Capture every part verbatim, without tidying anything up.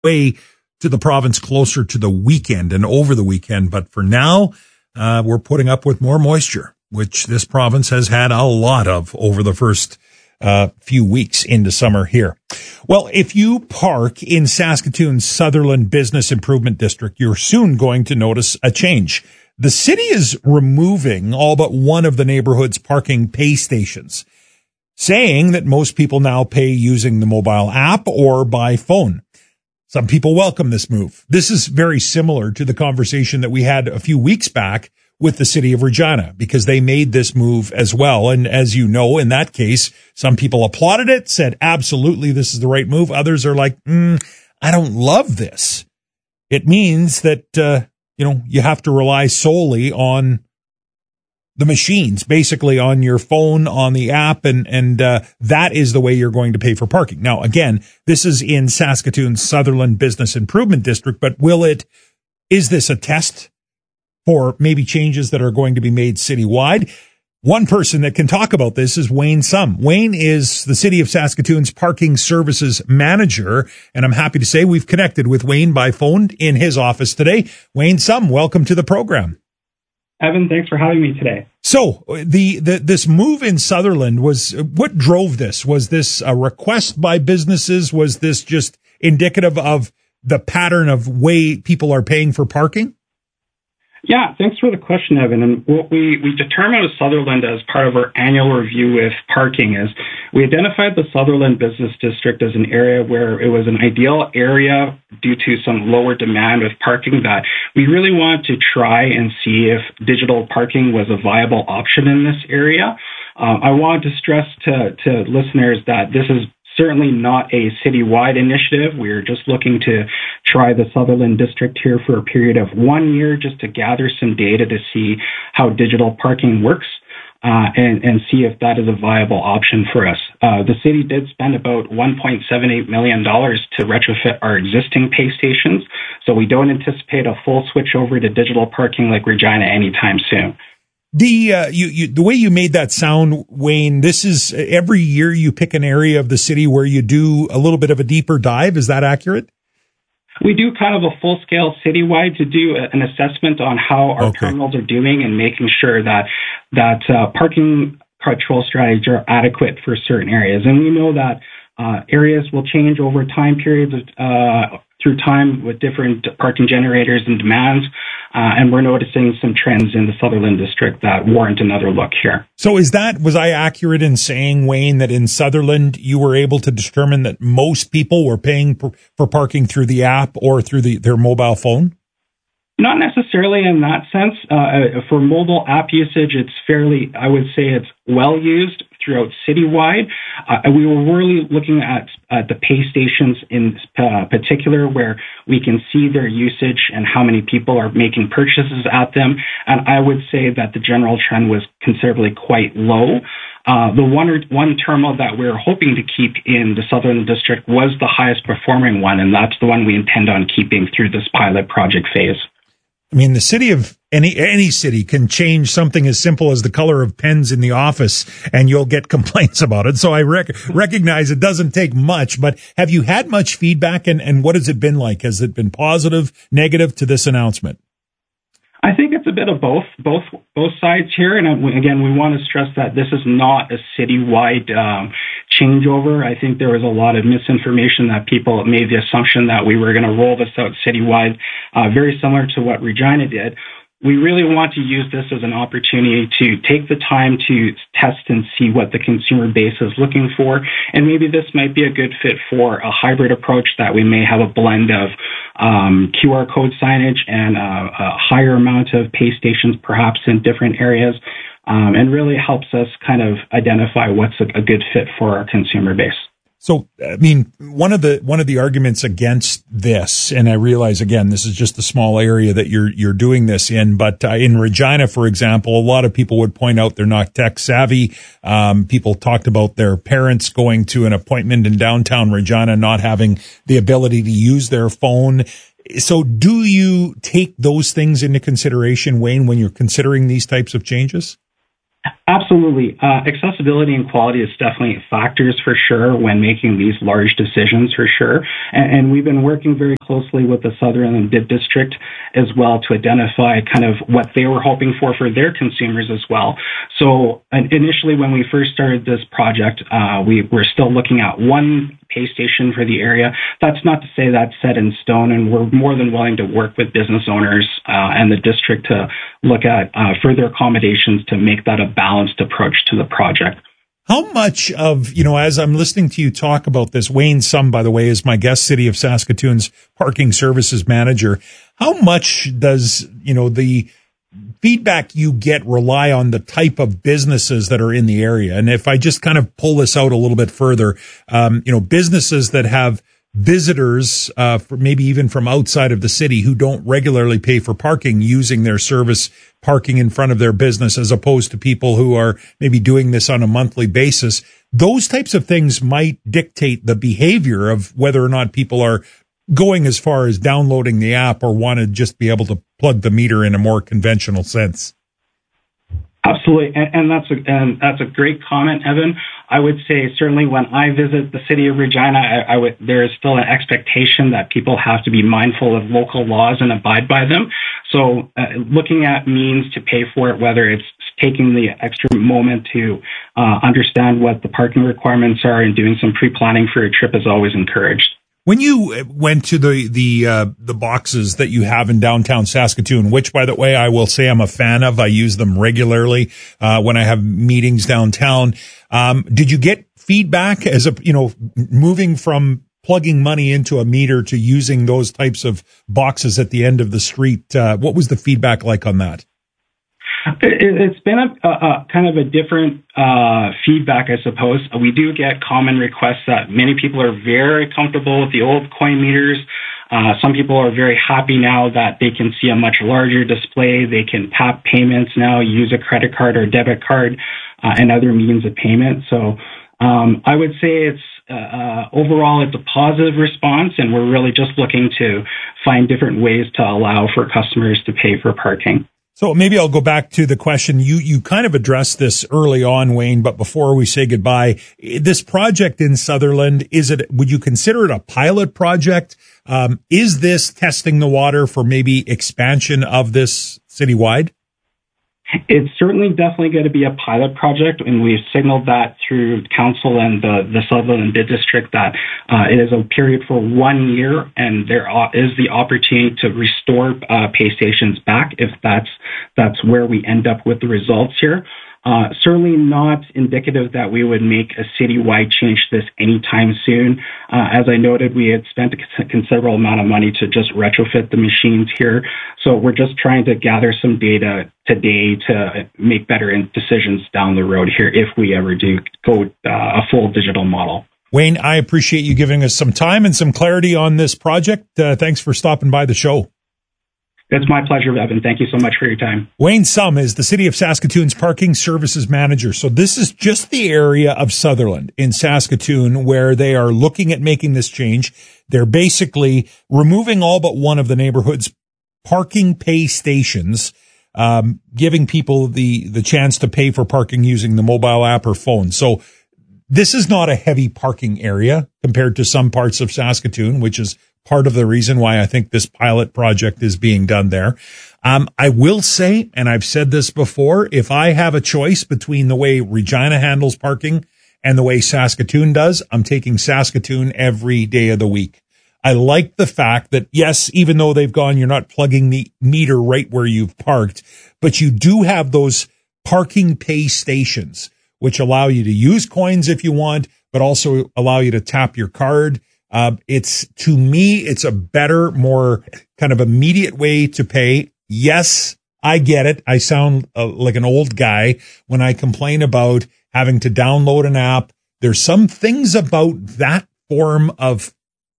way to the province closer to the weekend and over the weekend. But for now, uh, we're putting up with more moisture, which this province has had a lot of over the first uh, few weeks into summer here. Well, if you park in Saskatoon's Sutherland Business Improvement District, you're soon going to notice a change. The city is removing all but one of the neighborhood's parking pay stations, saying that most people now pay using the mobile app or by phone. Some people welcome this move. This is very similar to the conversation that we had a few weeks back with the city of Regina, because they made this move as well. And as you know, in that case, some people applauded it, said, absolutely, this is the right move. Others are like, mm, I don't love this. It means that, uh, you know, you have to rely solely on the machines, basically on your phone, on the app, and and uh, that is the way you're going to pay for parking. Now, again, this is in Saskatoon's Sutherland Business Improvement District, but will it, is this a test for maybe changes that are going to be made citywide? One person that can talk about this is Wayne Sum. Wayne is the City of Saskatoon's Parking Services Manager, and I'm happy to say we've connected with Wayne by phone in his office today. Wayne Sum, welcome to the program. Evan, thanks for having me today. So the, the this move in Sutherland, was what drove this? Was this a request by businesses? Was this just indicative of the pattern of way people are paying for parking? Yeah, thanks for the question, Evan. And what we, we determined with Sutherland as part of our annual review with parking is we identified the Sutherland Business District as an area where it was an ideal area due to some lower demand of parking, that we really wanted to try and see if digital parking was a viable option in this area. Um, I wanted to stress to, to listeners that this is certainly not a citywide initiative. We're just looking to try the Sutherland District here for a period of one year just to gather some data to see how digital parking works uh, and, and see if that is a viable option for us. Uh, the city did spend about one point seven eight million dollars to retrofit our existing pay stations, so we don't anticipate a full switch over to digital parking like Regina anytime soon. The uh, you, you the way you made that sound, Wayne, this is every year you pick an area of the city where you do a little bit of a deeper dive. Is that accurate? We do kind of a full-scale citywide to do an assessment on how our okay. terminals are doing and making sure that that uh, parking control strategies are adequate for certain areas. And we know that uh, areas will change over time periods of, uh, through time with different parking generators and demands. Uh, and we're noticing some trends in the Sutherland District that warrant another look here. So is that, was I accurate in saying, Wayne, that in Sutherland you were able to determine that most people were paying for, for parking through the app or through the, their mobile phone? Not necessarily in that sense. Uh, for mobile app usage, it's fairly, I would say it's well used throughout citywide. Uh, we were really looking at uh, the pay stations in uh, particular, where we can see their usage and how many people are making purchases at them. And I would say that the general trend was considerably quite low. Uh, the one or one terminal that we're hoping to keep in the Sutherland District was the highest performing one, and that's the one we intend on keeping through this pilot project phase. I mean, the city of any any city can change something as simple as the color of pens in the office, and you'll get complaints about it. So I rec- recognize it doesn't take much, but have you had much feedback, and, and what has it been like? Has it been positive, negative to this announcement? I think it's a bit of both, both, both sides here. And again, we want to stress that this is not a citywide um, changeover. I think there was a lot of misinformation that people made the assumption that we were going to roll this out citywide, uh, very similar to what Regina did. We really want to use this as an opportunity to take the time to test and see what the consumer base is looking for. And maybe this might be a good fit for a hybrid approach that we may have a blend of um, Q R code signage and uh, a higher amount of pay stations perhaps in different areas, um, and really helps us kind of identify what's a, a good fit for our consumer base. So, I mean, one of the one of the arguments against this, and I realize again, this is just a small area that you're you're doing this in, but uh, in Regina, for example, a lot of people would point out they're not tech savvy. Um, people talked about their parents going to an appointment in downtown Regina, not having the ability to use their phone. So, do you take those things into consideration, Wayne, when you're considering these types of changes? Absolutely. Uh, accessibility and quality is definitely factors for sure when making these large decisions for sure. And, and we've been working very closely with the Sutherland Bid District as well to identify kind of what they were hoping for for their consumers as well. So uh, initially when we first started this project, uh, we were still looking at one pay station for the area. That's not to say that's set in stone, and we're more than willing to work with business owners uh, and the district to look at uh, further accommodations to make that a balanced approach to the project. How much of, you know, as I'm listening to you talk about this, Wayne Sum, by the way, is my guest, City of Saskatoon's parking services manager. How much does, you know, the feedback you get rely on the type of businesses that are in the area? And if I just kind of pull this out a little bit further, um, you know, businesses that have visitors, uh, for maybe even from outside of the city who don't regularly pay for parking using their service parking in front of their business, as opposed to people who are maybe doing this on a monthly basis. Those types of things might dictate the behavior of whether or not people are going as far as downloading the app or want to just be able to plug the meter in a more conventional sense. Absolutely, and, and that's a and that's a great comment, Evan. I would say certainly when I visit the city of Regina, I, I would there is still an expectation that people have to be mindful of local laws and abide by them. So, uh, looking at means to pay for it, whether it's taking the extra moment to uh, understand what the parking requirements are and doing some pre-planning for a trip is always encouraged. When you went to the the uh, the boxes that you have in downtown Saskatoon, which, by the way, I will say I'm a fan of. I use them regularly uh, when I have meetings downtown. Um, did you get feedback as a, you know, moving from plugging money into a meter to using those types of boxes at the end of the street? Uh, what was the feedback like on that? It's been a, a, a kind of a different uh, feedback, I suppose. We do get common requests that many people are very comfortable with the old coin meters. Uh, some people are very happy now that they can see a much larger display. They can tap payments now, use a credit card or debit card, uh, and other means of payment. So um, I would say it's uh, uh, overall it's a positive response, and we're really just looking to find different ways to allow for customers to pay for parking. So maybe I'll go back to the question. You, you kind of addressed this early on, Wayne, but before we say goodbye, this project in Sutherland, is it, would you consider it a pilot project? Um, is this testing the water for maybe expansion of this citywide? It's certainly definitely going to be a pilot project, and we've signaled that through council and the, the Sutherland Bid District that uh, it is a period for one year, and there is the opportunity to restore uh, pay stations back if that's that's where we end up with the results here. Uh, certainly not indicative that we would make a citywide change to this anytime soon. Uh, as I noted, we had spent a considerable amount of money to just retrofit the machines here. So we're just trying to gather some data today to make better decisions down the road here if we ever do go uh, a full digital model. Wayne, I appreciate you giving us some time and some clarity on this project. Uh, thanks for stopping by the show. It's my pleasure, Evan. Thank you so much for your time. Wayne Sum is the City of Saskatoon's Parking Services Manager. So this is just the area of Sutherland in Saskatoon where they are looking at making this change. They're basically removing all but one of the neighborhood's parking pay stations, um, giving people the, the chance to pay for parking using the mobile app or phone. So this is not a heavy parking area compared to some parts of Saskatoon, which is part of the reason why I think this pilot project is being done there. Um, I will say, and I've said this before, if I have a choice between the way Regina handles parking and the way Saskatoon does, I'm taking Saskatoon every day of the week. I like the fact that, yes, even though they've gone, you're not plugging the meter right where you've parked, but you do have those parking pay stations, which allow you to use coins if you want, but also allow you to tap your card. Uh, it's, to me, it's a better, more kind of immediate way to pay. Yes, I get it. I sound uh, like an old guy when I complain about having to download an app. There's some things about that form of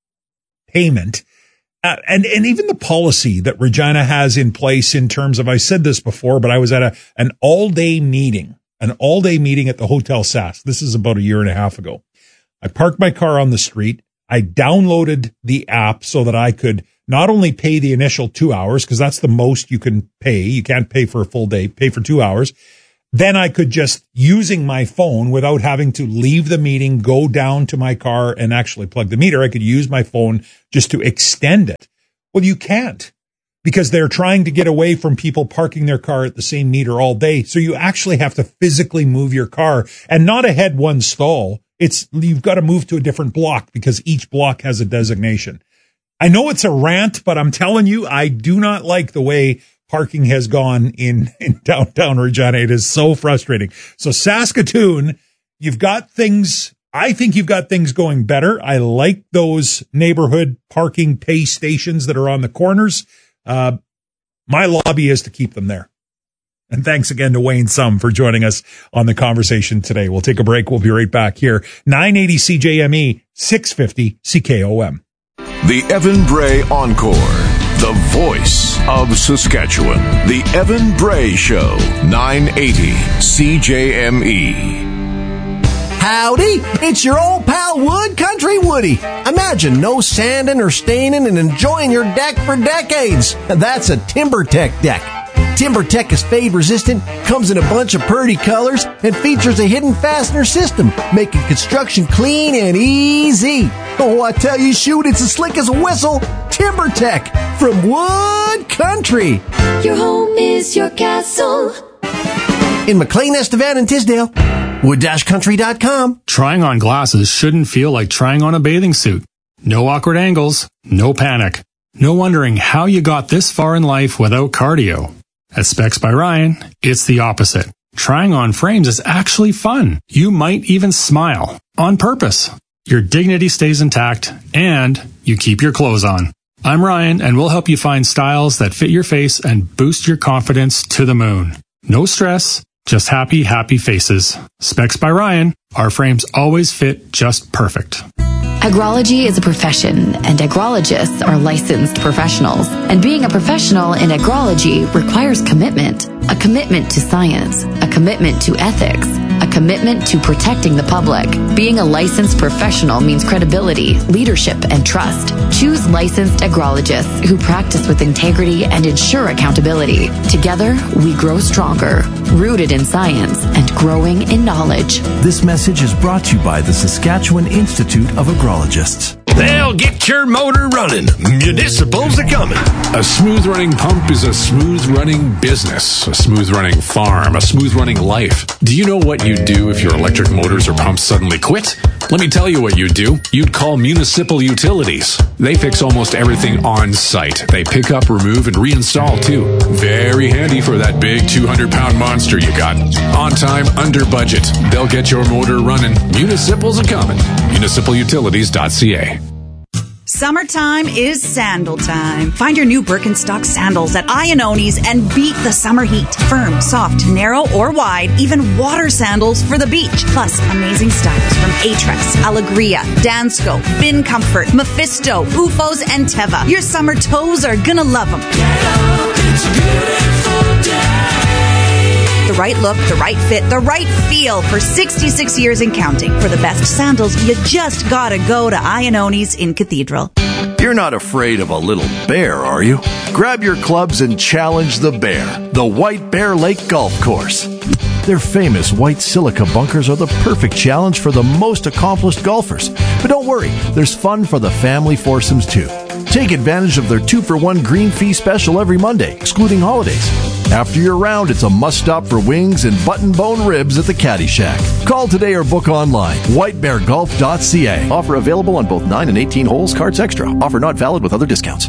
payment, uh, and, and even the policy that Regina has in place in terms of, I said this before, but I was at a, an all day meeting, an all day meeting at the Hotel Sask. This is about a year and a half ago. I parked my car on the street. I downloaded the app so that I could not only pay the initial two hours, because that's the most you can pay. You can't pay for a full day, pay for two hours. then I could just, using my phone without having to leave the meeting, go down to my car and actually plug the meter. I could use my phone just to extend it. Well, you can't, because they're trying to get away from people parking their car at the same meter all day. So you actually have to physically move your car, and not ahead one stall. It's, you've got to move to a different block because each block has a designation. I know it's a rant, but I'm telling you, I do not like the way parking has gone in, in downtown Regina. It is so frustrating. So Saskatoon, you've got things, I think you've got things going better. I like those neighborhood parking pay stations that are on the corners. Uh, my lobby is to keep them there. And thanks again to Wayne Sum for joining us on the conversation today. We'll take a break. We'll be right back here. nine eighty C J M E, six fifty C K O M. The Evan Bray Encore. The voice of Saskatchewan. The Evan Bray Show. nine eighty C J M E. Howdy, it's your old pal Wood Country Woody. Imagine no sanding or staining and enjoying your deck for decades. That's a TimberTech deck. TimberTech is fade resistant, comes in a bunch of pretty colors, and features a hidden fastener system, making construction clean and easy. Oh, I tell you, shoot, it's as slick as a whistle. TimberTech from Wood Country. Your home is your castle. In McLean, Estevan, and Tisdale. wood country dot com. Trying on glasses shouldn't feel like trying on a bathing suit. No awkward angles, no panic, no wondering how you got this far in life without cardio. At Specs by Ryan, it's the opposite. Trying on frames is actually fun. You might even smile on purpose. Your dignity stays intact, and you keep your clothes on. I'm Ryan, and we'll help you find styles that fit your face and boost your confidence to the moon. No stress, just happy, happy faces. Specs by Ryan. Our frames always fit just perfect. Agrology is a profession, and agrologists are licensed professionals. And being a professional in agrology requires commitment. A commitment to science, a commitment to ethics, a commitment to protecting the public. Being a licensed professional means credibility, leadership, and trust. Choose licensed agrologists who practice with integrity and ensure accountability. Together, we grow stronger, rooted in science and growing in knowledge. This message is brought to you by the Saskatchewan Institute of Agrologists. They'll get your motor running. Municipals are coming. A smooth-running pump is a smooth-running business, a smooth-running farm, a smooth-running life. Do you know what you'd do if your electric motors or pumps suddenly quit? Let me tell you what you'd do. You'd call Municipal Utilities. They fix almost everything on site. They pick up, remove, and reinstall, too. Very handy for that big two hundred pound monster you got. On time, under budget. They'll get your motor running. Municipals are coming. municipal utilities dot c a. Summertime is sandal time. Find your new Birkenstock sandals at Iannoni's and beat the summer heat. Firm, soft, narrow, or wide, even water sandals for the beach. Plus, amazing styles from Aetrex, Alegria, Dansko, Bin Comfort, Mephisto, U F Os, and Teva. Your summer toes are gonna love them. Get out, it's a beautiful day. The right look, the right fit, the right feel for sixty-six years and counting. For the best sandals, you just gotta go to Iannoni's in Cathedral. You're not afraid of a little bear, are you? Grab your clubs and challenge the bear, the White Bear Lake Golf Course. Their famous white silica bunkers are the perfect challenge for the most accomplished golfers. But don't worry, there's fun for the family foursomes too. Take advantage of their two for one green fee special every Monday, excluding holidays. After your round, it's a must-stop for wings and button-bone ribs at the Caddy Shack. Call today or book online. white bear golf dot c a. Offer available on both nine and eighteen holes, cards extra. Offer not valid with other discounts.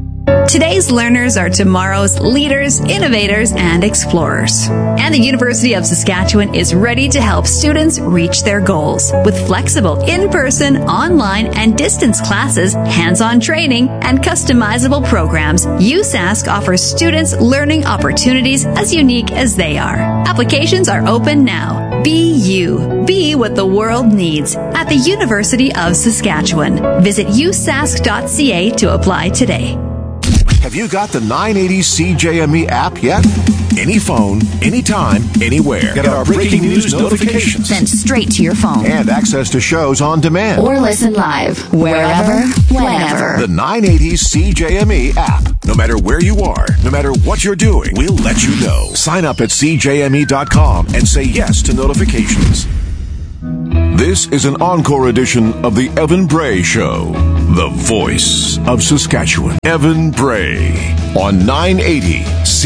Today's learners are tomorrow's leaders, innovators, and explorers. And the University of Saskatchewan is ready to help students reach their goals. With flexible in-person, online, and distance classes, hands-on training, and customizable programs, U S A S C offers students learning opportunities as unique as they are. Applications are open now. Be you. Be what the world needs at the University of Saskatchewan. Visit u sask dot c a to apply today. Have you got the nine eighty C J M E app yet? any phone, anytime, anywhere. Get our breaking news notifications Sent straight to your phone. and access to shows on demand. Or listen live, wherever, whenever. The nine eighty C J M E app. No matter where you are, no matter what you're doing, we'll let you know. Sign up at C J M E dot com and say yes to notifications. This is an encore edition of the Evan Bray Show, the voice of Saskatchewan. Evan Bray on nine eighty C